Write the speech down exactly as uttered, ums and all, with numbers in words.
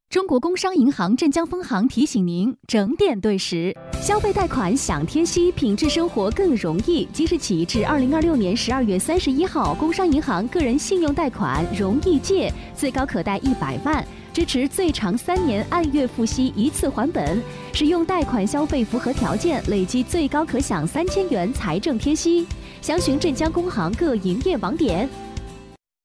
中国工商银行镇江分行提醒您：整点对时，消费贷款享贴息，品质生活更容易。即日起至二零二六年十二月三十一号，工商银行个人信用贷款容易借，最高可贷一百万，支持最长三年按月付息，一次还本。使用贷款消费符合条件，累计最高可享三千元财政贴息。详询镇江工行各营业网点。